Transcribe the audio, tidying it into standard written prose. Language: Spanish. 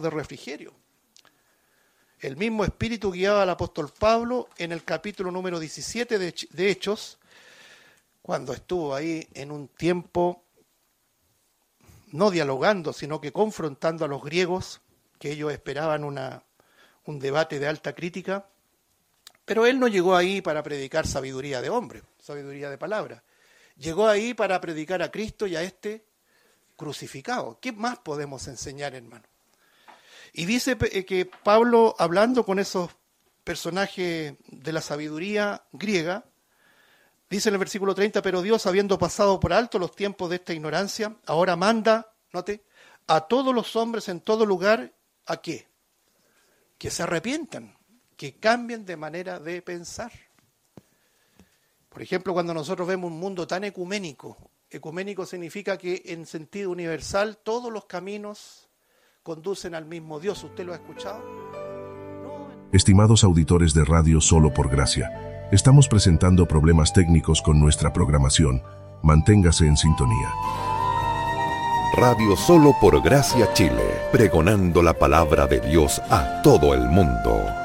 de refrigerio. El mismo Espíritu guiaba al apóstol Pablo en el capítulo número 17 de Hechos, cuando estuvo ahí en un tiempo no dialogando, sino que confrontando a los griegos, que ellos esperaban un debate de alta crítica. Pero él no llegó ahí para predicar sabiduría de hombre, sabiduría de palabra. Llegó ahí para predicar a Cristo y a este crucificado. ¿Qué más podemos enseñar, hermano? Y dice que Pablo, hablando con esos personajes de la sabiduría griega, dice en el versículo 30, pero Dios, habiendo pasado por alto los tiempos de esta ignorancia, ahora manda, note, a todos los hombres en todo lugar, ¿a qué? Que se arrepientan, que cambien de manera de pensar. Por ejemplo, cuando nosotros vemos un mundo tan ecuménico significa que en sentido universal todos los caminos conducen al mismo Dios. ¿Usted lo ha escuchado? No. Estimados auditores de Radio Solo por Gracia, estamos presentando problemas técnicos con nuestra programación. Manténgase en sintonía. Radio Solo por Gracia Chile, pregonando la palabra de Dios a todo el mundo.